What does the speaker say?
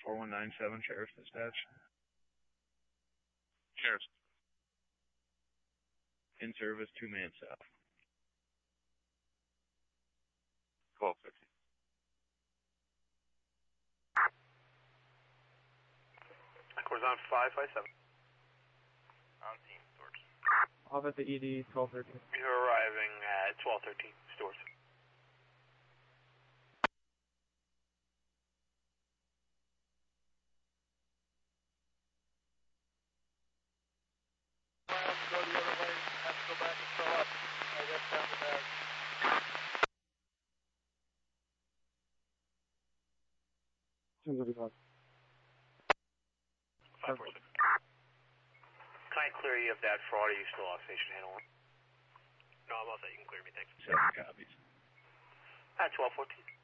4197, Sheriff's Dispatch. Sheriff's. In service, 2-man south. 1250. Horizon 557. On scene, Stewart. Off at the ED, 1213. You're arriving at 1213, Stewart. Go the other way. Have to go back and fill up. I guess down the back. Can I clear you of that fraud, or are you still off station handling? No, I'm all set. You can clear me, thanks. 7 copies. At 1214.